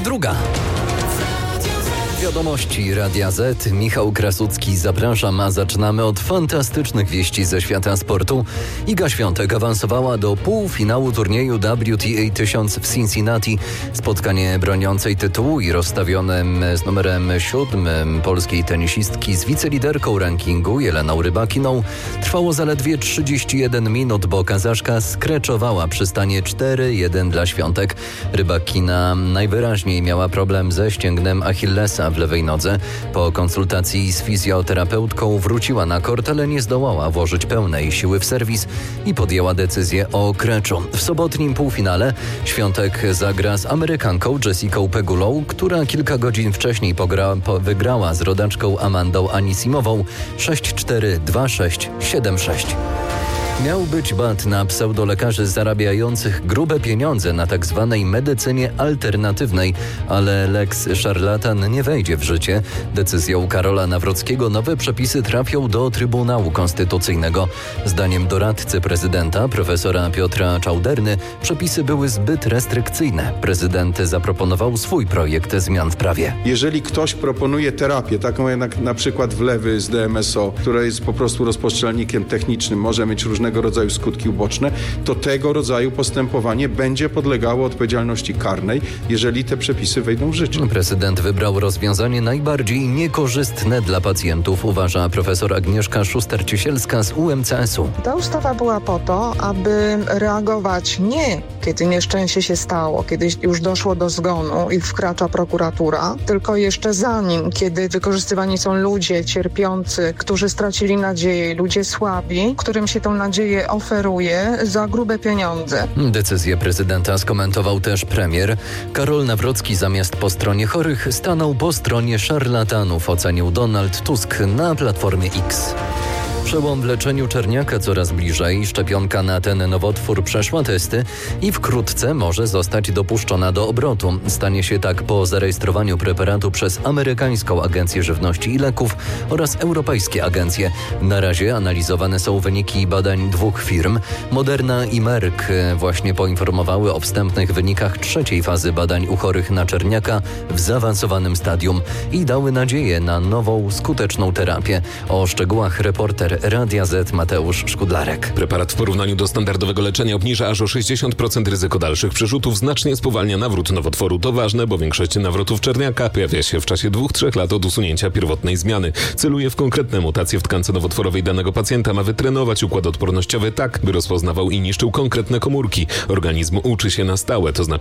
2. Wiadomości Radia Z. Michał Krasucki, zapraszam, a zaczynamy od fantastycznych wieści ze świata sportu. Iga Świątek awansowała do półfinału turnieju WTA 1000 w Cincinnati. Spotkanie broniącej tytułu i rozstawionym z numerem 7 polskiej tenisistki z wiceliderką rankingu Jeleną Rybakiną trwało zaledwie 31 minut, bo Kazaszka skreczowała przy stanie 4-1 dla Świątek. Rybakina najwyraźniej miała problem ze ścięgnem Achillesa w lewej nodze. Po konsultacji z fizjoterapeutką wróciła na kort, ale nie zdołała włożyć pełnej siły w serwis i podjęła decyzję o kreczu. W sobotnim półfinale Świątek zagra z Amerykanką Jessiką Pegulą, która kilka godzin wcześniej wygrała z rodaczką Amandą Anisimową 6-4, 2-6, 7-6. Miał być bat na pseudolekarzy zarabiających grube pieniądze na tzw. medycynie alternatywnej, ale lex szarlatan nie wejdzie w życie. Decyzją Karola Nawrockiego nowe przepisy trafią do Trybunału Konstytucyjnego. Zdaniem doradcy prezydenta, profesora Piotra Czauderny, przepisy były zbyt restrykcyjne. Prezydent zaproponował swój projekt zmian w prawie. Jeżeli ktoś proponuje terapię, taką jak na przykład wlewy z DMSO, która jest po prostu rozpoczynalnikiem technicznym, może mieć różnego rodzaju skutki uboczne, to tego rodzaju postępowanie będzie podlegało odpowiedzialności karnej, jeżeli te przepisy wejdą w życie. Prezydent wybrał rozwiązanie najbardziej niekorzystne dla pacjentów, uważa profesor Agnieszka Szuster-Ciesielska z UMCS-u. Ta ustawa była po to, aby reagować nie kiedy nieszczęście się stało, kiedy już doszło do zgonu i wkracza prokuratura, tylko jeszcze zanim, kiedy wykorzystywani są ludzie cierpiący, którzy stracili nadzieję, ludzie słabi, którym się tą nadzieję oferuje za grube pieniądze. Decyzję prezydenta skomentował też premier. Karol Nawrocki zamiast po stronie chorych stanął po stronie szarlatanów, ocenił Donald Tusk na Platformie X. Przełom w leczeniu czerniaka coraz bliżej. Szczepionka na ten nowotwór przeszła testy i wkrótce może zostać dopuszczona do obrotu. Stanie się tak po zarejestrowaniu preparatu przez amerykańską Agencję Żywności i Leków oraz europejskie agencje. Na razie analizowane są wyniki badań 2 firm. Moderna i Merck właśnie poinformowały o wstępnych wynikach 3. fazy badań u chorych na czerniaka w zaawansowanym stadium i dały nadzieję na nową, skuteczną terapię. O szczegółach reporter Radia Z Mateusz Szkudlarek. Preparat w porównaniu do standardowego leczenia obniża aż o 60% ryzyko dalszych przerzutów, znacznie spowalnia nawrót nowotworu. To ważne, bo większość nawrotów czerniaka pojawia się w czasie 2-3 lat od usunięcia pierwotnej zmiany. Celuje w konkretne mutacje w tkance nowotworowej danego pacjenta, ma wytrenować układ odpornościowy tak, by rozpoznawał i niszczył konkretne komórki. Organizm uczy się na stałe, to znaczy